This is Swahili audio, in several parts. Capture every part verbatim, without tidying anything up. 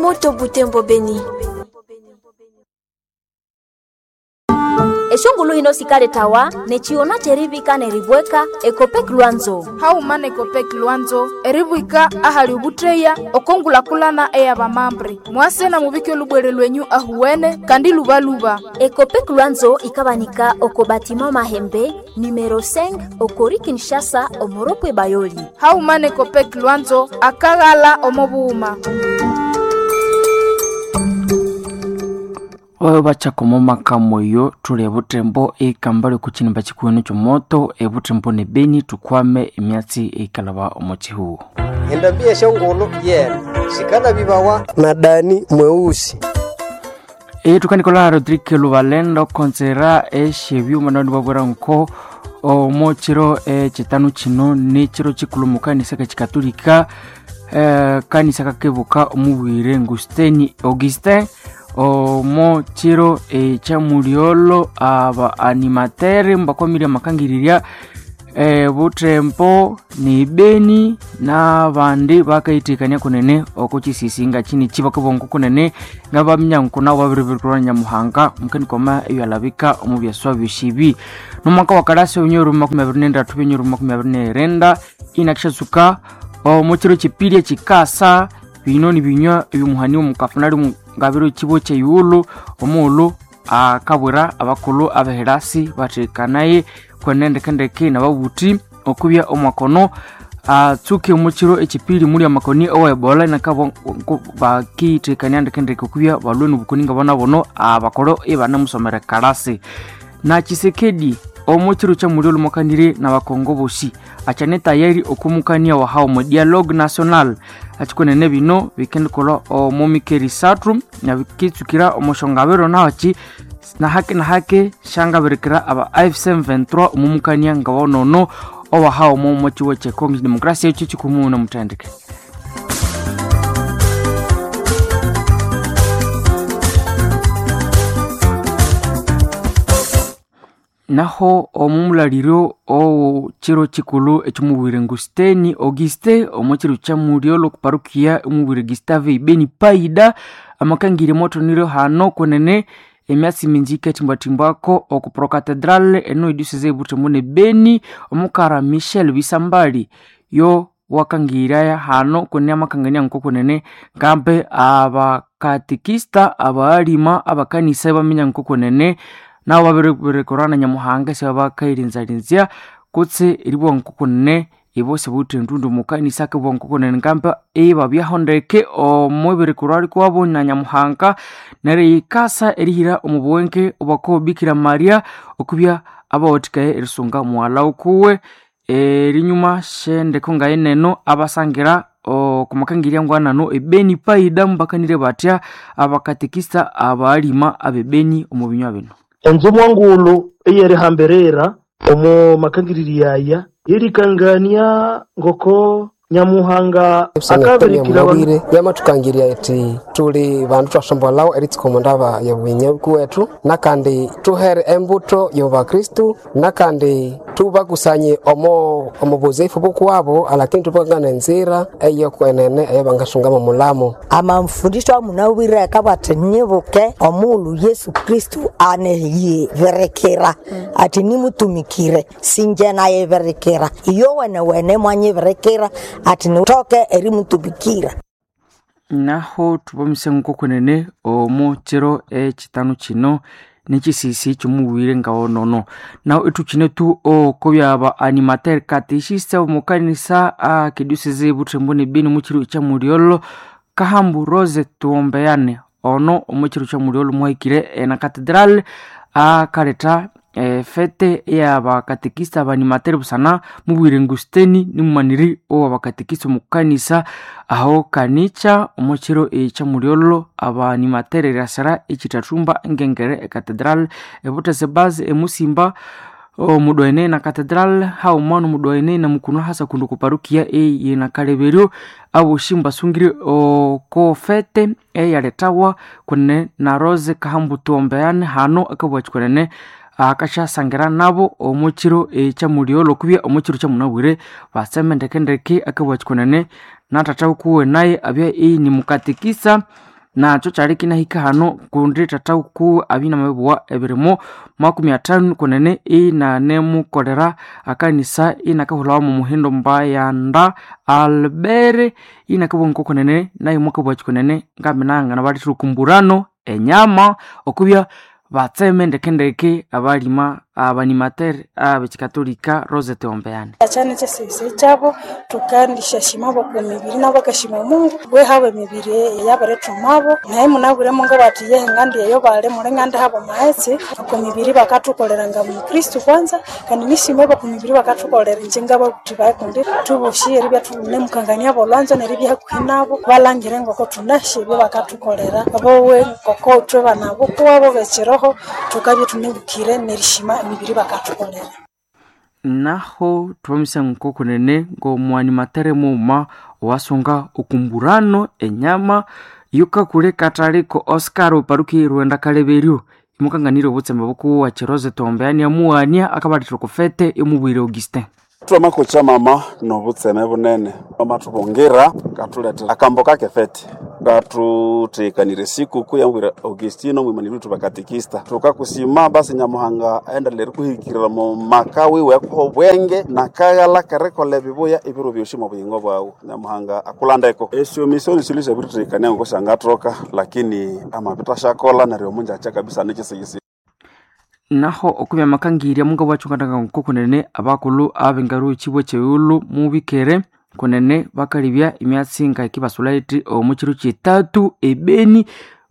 Moto Butembo Beni. Eshongulu hino sikale tawa nechiona cheribika neribweka ekopek Luanzo. Haumana ekopek Luanzo eribwika ahali ubutreya okongula kulana eya bamambre. Mwase na mubike lubwere lwenyu ahuwene kandi lubaluba. Ekopek Luanzo ikabanika okobatima Mahembe numero cinq okori Kinshasa omoropwe Bayoli. Haumana ekopek Luanzo akagala omobuuma. Oyo bacha komomaka moyo tule Butembo ekambale kuchinimba chikuwenu chomoto e Butembo ne Beni tukwame emyatsi ekalaba omochihu. Endambia shongolo yeah shikana bibawa na Dani mweusi. E tukanikola Rodrigue Luvalendo konsera e shevyu manani babura nko o mochiro e chitanu chino ni chiro chikulumuka ni saka chikatolika e kanisa kakebuka omubwire Ngusteni Augustin o mo chiro e chamuriolo aba animatere mbakwamire makangiriria e Butembo ni Beni na bandi bakaitikanya kunene okuchisisinga chini chibakabongo kunene ngabamnyanko na babiribirwa Nyamuhanga mukani koma yalabika omubya swabishibi no mwaka wa karasi onyoru makumi abiri n'endatu onyoru makumi abiri n'erenda inakishasuka o mo chiro chipirye chikasa binoni binywa ebimuhani omukafunari ngabiro chibo che yulu omulu akabura abakulu abaherasi batekanaye kwenende kendeke na babuti okubya omwakono atsuke muchiro echipiri muri amakoni owa Ebola nakabo bakitekanya ndekendeke okubya balwenu bukuninga bona bono abakoro ebana musomera karasi na Chisekedi omuchiro cha muri olumokanire na bakongo bosi achaneta yeri okumukania wa hao mu dialogue national achikonene bino weekend kolo omumikeri satrum na bikitsukira omoshongabero nawachi na hake na hake shanga berekera aba F C M vingt-trois omumukania ngawonono owa hao mu mochiwo che Congo Democracy chichikumu na mutandike. Naho omumulaliro o chiro chikulu echumubwire Ngusteni Auguste omochiro chamuriolo kuparukia umubwire Gustave Beni Paida amakangire moto niro hano kwenene emyasi minjika timbatimbako okupro cathedrale eno iduseze Butembo ne Beni omukara Michel Bisambali yo wakangiraya hano kwenene amakangania nko kwenene gambe abakatikista abalima abakanisa bamenya nko kwenene na wabere korana Nyamuhanga saba kairinzarinzia kutse iribwa nkukune ibose butentundu mukanisa ke bonkukune ngamba e babyahondeke o mwebere korari kwabo na Nyamuhanga nare ikasa erihira omubwenke obako Bikira Maria okubya abawotikaye erisunga mwala ukuwe erinyuma shende konga eneno abasangira o kumakangirya ngwana no ebeni Paida mbakanire batya abakatekista abalima abebeni omubinywa bino. Enzo mwangulu eyere hamberera omo makangiriri yaya yerikangania ngoko Nyamuhanga akabirikira wabire yamatukangirya eti tuli bantu twashombolao eritkomondaba yabwenye kwetu nakandi tuhere embuto yoba Kristo nakandi tubakusanye omo omubuzefu bukwabo alakini tupangana nzira eyo kwenene ebangasunga mu mulamo amamfundisho munawira akabate nyebuke omulu Yesu Kristo aneyi verekera ati nimutumikire sinje na yeverekera iyo wene wene mwanye verekera ati nutoke eri mutubikira. Naho tubomse nko kwenene omo chero e chitanu chino nechisisi chumubwire ngawonono naho etuchine tu o kobya aba animateur katishisa omukanisa a kiduseze Butembo ne Beni muchiro cha muriolo Kahambu Rose tuombeane ono omuchiro cha muriolo mwahikire e na cathedral a kareta e fete ya abakatekista abanimateri busana mubwire Ngusteni nimumaniri o abakatekista mukanisa aho kanicha omochiro e chamuriolo abanimateri rasara ichitatumba ngengere e cathedral e butase base e musimba o mudoene na cathedral hao manu mudoene na mukuno hasa kundu kuparukia e yena kaleberio abo shimba sungiri o ko fete e yaletawa kune na Rose Kahambu tuombeane hano akabwachikwenene akasha sangira nabo omuchiro e chamuriolo kubya omuchiro chamunabwire basemendekendeke akabwachikwenene na tatawu kuwe naye abya e ni mukatikisa nacho cyari kinahika hano kundi tatauku abina mabwa ebirimo makumi atano kunene inane mukolera akanisa inakahulawa mu muhindo mbaya nda albere inakabonko kunene nayo mukabwa kunene ngamenanga nabali tukumburano enyama okubya batseme ndekendeke abalima abanimatere abekatolika Rosette Ombeane cyane cyese cyabo tukandisha shimabo ku mibiri nabakashima Mungu we habe mibiri yabaretu mabo naye munabure mungu batiye ngandi yo bale muri nganda habo maetse ku mibiri bakatukolera nga mu Kristo kwanza kandi nishime ku mibiri bakatukolera njinga bakuti bakunde tubushire bya tune mukangania bolwanzo neribya kwinabo balangire ngo ko tunashe byo bakatukolera abowe koko twe banabo kuabo bechiroho tukabye tunebukire nerishima mibiri bakatukolera naho twamisa nkoko nene ngo mwani matere muma wasonga ukumburano enyama yuka kule kataliko Oscar paruki Rwanda Kaleberio imukanganiro butse maboko wa Rosette Ombeane amuania akabatiro kofete imubwire Augustin twamako cha mama no butseme bunene mama tubongera katuleta akambo kake fete gatutekanire siku kuyambira Augustino mwimani bitu bakatikista tukakusima basi Nyamuhanga aendelere kuhikirira mu makawi weko bwenge nakagala karekole bibuya ibiro byoshimo buyingo bwawo Nyamuhanga akulandeko esyo mission silise birutekane ngo shangatroka lakini amapita shakola na ryo munja cha kabisa nekisegisi naho okubya makangiria munga wachunganaga nkokunene abakulu abengaru chibo cheulu mubikere kunene bakalibya imyatsinga ikibasulaiti omuchiru chitatu ebeni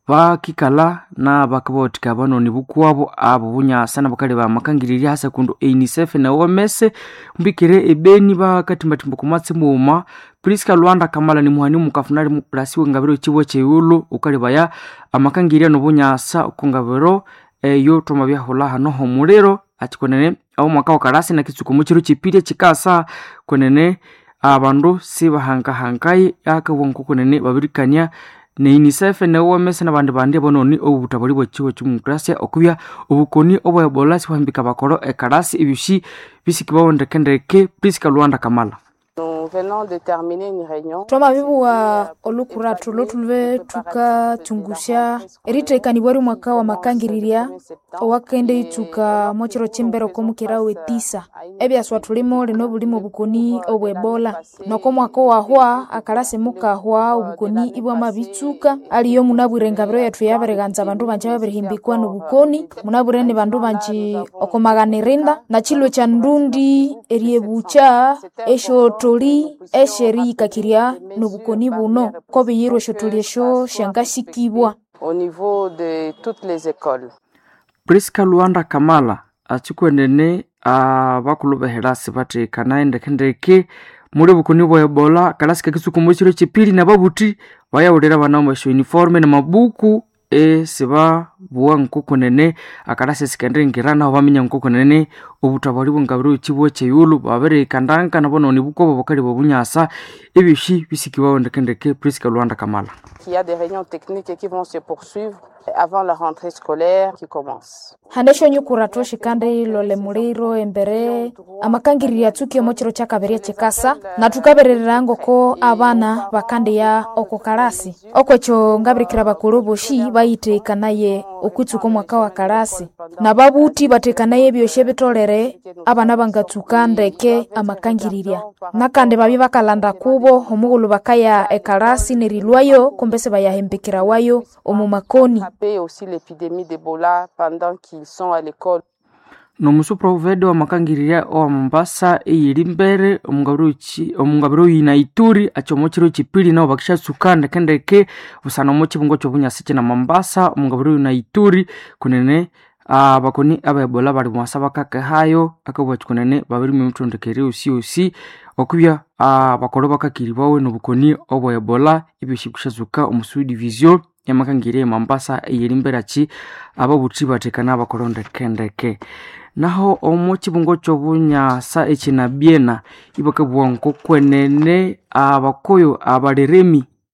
bakikala na bakabotika banoni bukwabo abo bunyasa na bakaliba makangiriria hasa kundu UNICEF na O M S mbikere ebeni bakatimbatimba kumatsi muma Priska Luanda Kamala ni muhani mukafunari rasiwe ngabiro chibo cheulu ukalibaya amakangiria no bunyasa ukungabiro eyo tumabya hola hano homurero atikonene aho mwaka wa karasi na kitsuko muchiru chipire chikasa konene abandu sibahanga hangai akabonko konene babirikanya ne UNICEF na O M S na bandi bandi bononi obutabali bwo chiwo cy'umukrasya okubya ubukoni obwa Ebola sihambika bakoro e karasi ibishi bisikibawo ndekendeke Priska Luanda Kamala venons de terminer une réunion. Toma bibu wa olukuratu lotulve tuka tungusha eritekani bwari mwaka wa makangiriria owakende ituka mochiro chimbero komukira wetisa ebya swatulimo lino bulimo bukoni obwebola noko mwaka wa hwa akalase muka hwa ubukoni ibwa mabituka aliyo munabwire ngabiro yatu yabareganza bandu banje babirihimbikwa no bukoni munabwire ni bandu banje okomaganirinda na chilo cha ndundi eriebucha esho toli esheri kakiria no bukoni buno ko biyiro shotulesho shangashikibwa au niveau de toutes les écoles. Priska Luanda Kamala achikwendene abakulu beherasi bate kanaende kendeke muri bukoni bwa Ebola kalasika kisuku muchiro chipiri na babuti bayawurera banamo sho uniforme na mabuku e siba buwa nkokonene akalase sikandire ngirana bamenya nkokonene obutabali bungabiro chibo cheyulu babere kandanga nabononi buko bokali bobunyasa ebishi bisikibawo ndekendeke Priska Luanda Kamala. Il y a des réunions techniques qui vont se poursuivre avant la rentrée scolaire qui commence. Handesho nyukurato shikande lole muliro embere amakangiriria tukio mochiro chakaberia chekasa na tukaberera ngoko abana bakande ya okokarasi okwecho ngabirikira bakuru boshi bayite kanaye okutsuko mwaka wa karasi na babuti batekanaye byoshe bitolere abana bangatuka ndeke amakangiriria nakande babi bakalanda kubo omugulu bakaya ekarasi nerilwayo kombese bayahembekira wayo omumakoni aussi l'épidémie d'Ebola pendant qu'ils sont à l'école. No musuprovedo wa makangiriria o Mombasa eyirimbere omungabiruchi omungabiro yina Ituri achomochiro chipili na bakisha sukanda kendeke usana mochi bungo chobunyasiche na Mombasa omungabiro yina Ituri kunene abakoni aba Ebola bali mwasaba kake hayo akabwachikunene babiri mutondekere usi usi okubya abakoro bakakiribawe no bukoni obwa Ebola ibishikishazuka omusu division yamakangiriye Mombasa eyirimbera chi ababuti batekana abakoronde kendeke naho omochi bungo chobunyasa echina biena ibakabwanko kwenene abakoyo abaleremi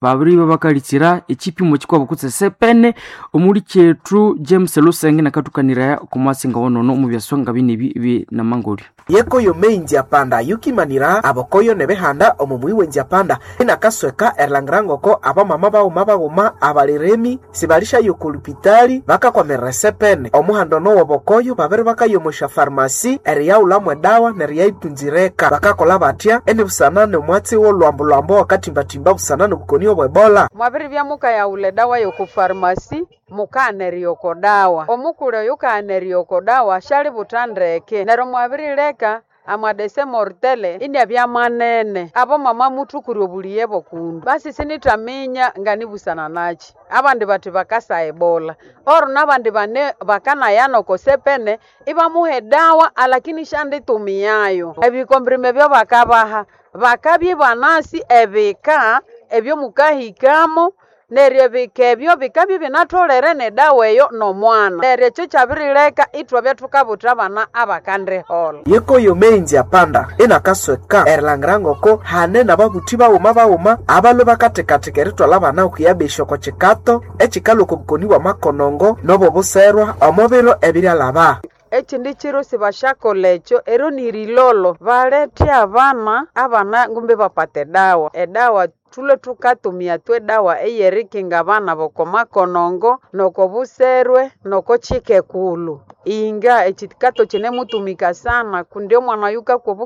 babiri babakalitsira ekipimo kikwabo kutse sepene omuli chetu James Lusenge nakatukanira kumasinga wonono mu byasonga binibi bi namangoli yeko yo meinji apanda yukimanira abokoyo nebehanda omumwi wenji apanda inakasweka erlangrango ko aba mama bawo mabagoma abaliremi sibalisha yokulupitali baka kwa meresepene omuhando no wobokoyo babere baka yomosha farmasi eriya ulamwe dawa neriya itunzireka baka kola batya ende busanane mwatsi wo lwambo lwambo wakati mbatimba busanane bukoniyo bwebola mwabiri bya muka ya ule dawa yoku farmasi mukane yoko dawa omukule yukane yoko dawa shali butandreke nero mwabiri leka amadese mortele indi bya manene abo mama mutu kuryobuliye bokundu basi sinitaminya ngani busana nachi abandi bati bakasa ebola or nabandi bane bakana yano kosepene iba muhe dawa alakini shande tumiyayo ebikombrime byo bakabaha bakabye banasi ebeka ebyo mukahikamo nerye bikebyo bikabye binatolere ne dawa eyo no mwana nerye cyo cyabirileka itwa byetukabutra bana abakandre hall yeko yo menji apanda inakasweka erlangrango ko hane nababuti bawo mabawoma abalo bakatekateke ritwala bana okuyabesho ko chikato echikalo kubukoni wa makonongo nobo buserwa omobero ebiryalaba ekindi chiro sibashakolecho ero nirilolo balete abana abana ngumbe bapate dawa edawa tule tukatumia twe dawa eyerikinga bana bokoma konongo noko buserwe noko chike kulu inga echitikato chene mutumika sana kundio mwana yuka kubu